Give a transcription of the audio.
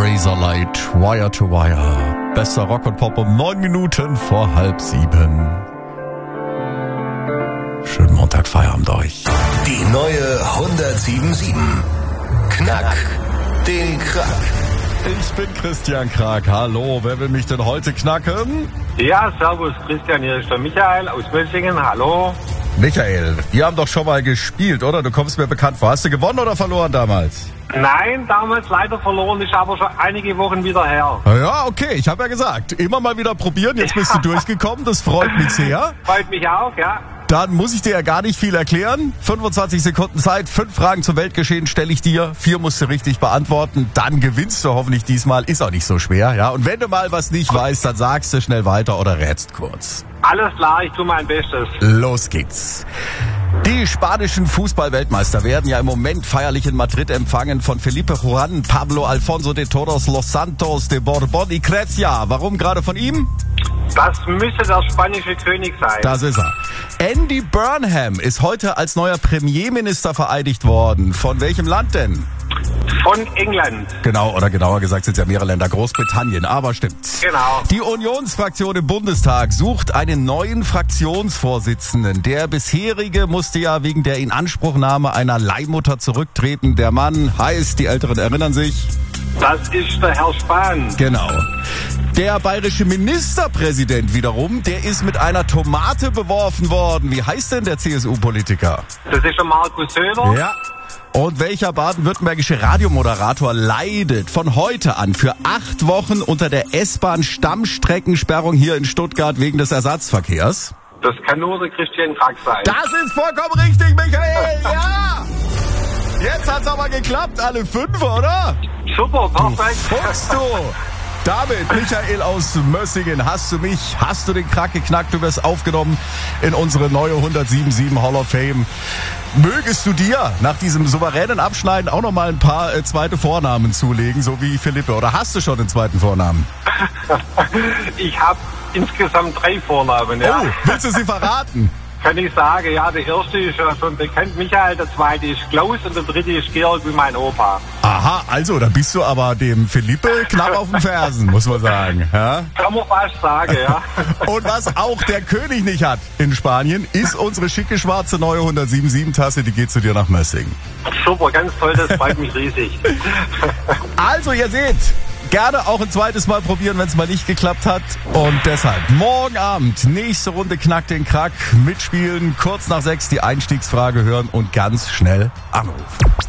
Razorlight, Wire to Wire. Bester Rock und Pop um 9 Minuten vor 6:30. Schönen Montag, Feierabend euch. Die neue 107.7. Knack den Krack. Ich bin Christian Krack. Hallo, wer will mich denn heute knacken? Ja, servus Christian, hier ist der Michael aus Mössingen. Hallo. Michael, wir haben doch schon mal gespielt, oder? Du kommst mir bekannt vor. Hast du gewonnen oder verloren damals? Nein, damals leider verloren, ist aber schon einige Wochen wieder her. Ja, okay, ich habe ja gesagt, immer mal wieder probieren. Jetzt bist du durchgekommen, das freut mich sehr. Freut mich auch, ja. Dann muss ich dir ja gar nicht viel erklären. 25 Sekunden Zeit, 5 Fragen zum Weltgeschehen stelle ich dir. 4 musst du richtig beantworten. Dann gewinnst du hoffentlich diesmal. Ist auch nicht so schwer, ja. Und wenn du mal was nicht weißt, dann sagst du schnell weiter oder rätst kurz. Alles klar, ich tue mein Bestes. Los geht's. Die spanischen Fußball-Weltmeister werden ja im Moment feierlich in Madrid empfangen von Felipe Juan Pablo Alfonso de Toros Los Santos de Borbón y Grecia. Warum gerade von ihm? Das müsste der spanische König sein. Das ist er. Andy Burnham ist heute als neuer Premierminister vereidigt worden. Von welchem Land denn? Von England. Genau, oder genauer gesagt sind es ja mehrere Länder. Großbritannien, aber stimmt. Genau. Die Unionsfraktion im Bundestag sucht einen neuen Fraktionsvorsitzenden. Der bisherige musste ja wegen der Inanspruchnahme einer Leihmutter zurücktreten. Der Mann heißt, die Älteren erinnern sich. Das ist der Herr Spahn. Genau. Der bayerische Ministerpräsident wiederum, der ist mit einer Tomate beworfen worden. Wie heißt denn der CSU-Politiker? Das ist der Markus Söder. Ja. Und welcher baden-württembergische Radiomoderator leidet von heute an für 8 Wochen unter der S-Bahn-Stammstreckensperrung hier in Stuttgart wegen des Ersatzverkehrs? Das kann nur der Christian Krack sein. Das ist vollkommen richtig, Michael! Ja! Jetzt hat's aber geklappt, alle 5, oder? Super, perfekt. Fuchst du! Damit, Michael aus Mössingen, hast du den Krack geknackt, du wirst aufgenommen in unsere neue 107.7 Hall of Fame. Mögest du dir nach diesem souveränen Abschneiden auch nochmal ein paar zweite Vornamen zulegen, so wie Philippe, oder hast du schon den zweiten Vornamen? Ich habe insgesamt 3 Vornamen, ja. Oh, willst du sie verraten? Kann ich sagen, ja, der erste ist ja schon bekannt, Michael, der zweite ist Klaus und der dritte ist Georg wie mein Opa. Aha, also, da bist du aber dem Philippe knapp auf den Fersen, muss man sagen. Ja? Kann man fast sagen, ja. Und was auch der König nicht hat in Spanien, ist unsere schicke schwarze neue 107.7 Tasse, die geht zu dir nach Mössingen. Super, ganz toll, das freut mich riesig. Also, ihr seht, gerne auch ein zweites Mal probieren, wenn es mal nicht geklappt hat. Und deshalb, morgen Abend, nächste Runde Knack den Krack, mitspielen, kurz nach 6 die Einstiegsfrage hören und ganz schnell anrufen.